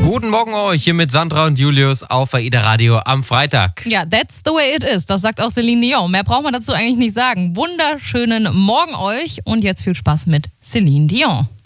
Guten Morgen euch hier mit Sandra und Julius auf AIDA Radio am Freitag. Ja, that's the way it is. Das sagt auch Celine Dion. Mehr braucht man dazu eigentlich nicht sagen. Wunderschönen Morgen euch und jetzt viel Spaß mit Celine Dion.